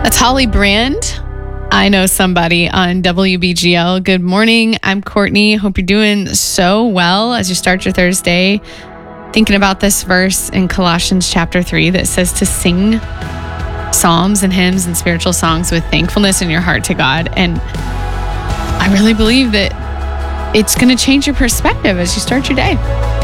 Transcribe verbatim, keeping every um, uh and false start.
That's Holly Brand. I know somebody on W B G L. Good morning. I'm Courtney. Hope you're doing so well as you start your Thursday. Thinking about this verse in Colossians chapter three that says to sing psalms and hymns and spiritual songs with thankfulness in your heart to God. And I really believe that it's going to change your perspective as you start your day.